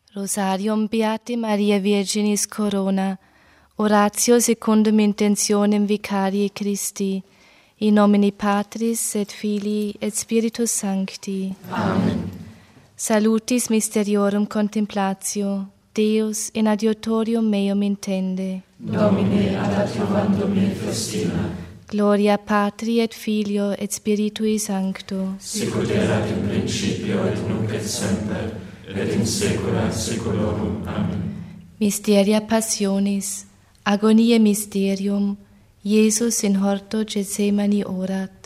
Rosarium Beati Maria Virginis Corona, oratio secundum intentionem vicarii Christi, in nomine Patris et Filii et Spiritus Sancti. Amen. Salutis mysteriorum contemplatio, Deus in adiutorium meum intende. Domine ad adiuvandum me festina. Gloria Patri et Filio et Spiritui Sancto. Sicut erat in principio et nunc et semper, et in saecula saeculorum. Amen. Mysteria Passionis, agoniae mysterium, Iesus in horto Gethsemani orat.